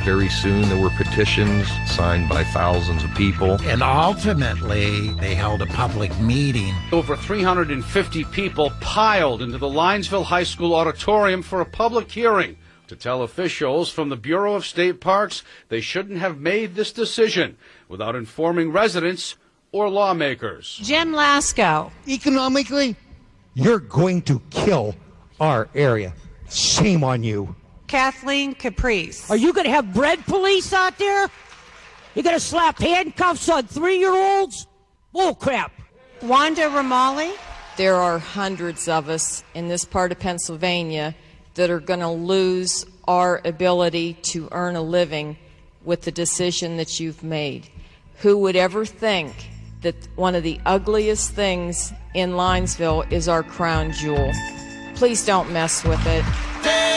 Very soon there were petitions signed by thousands of people. And ultimately, they held a public meeting. Over 350 people piled into the Linesville High School auditorium for a public hearing to tell officials from the Bureau of State Parks they shouldn't have made this decision without informing residents or lawmakers. Jim Lasko. Economically, you're going to kill our area. Shame on you. Kathleen Caprice. Are you going to have bread police out there? You're going to slap handcuffs on 3-year-olds? Bull crap. Wanda Ramali. There are hundreds of us in this part of Pennsylvania that are going to lose our ability to earn a living with the decision that you've made. Who would ever think that one of the ugliest things in Linesville is our crown jewel? Please don't mess with it.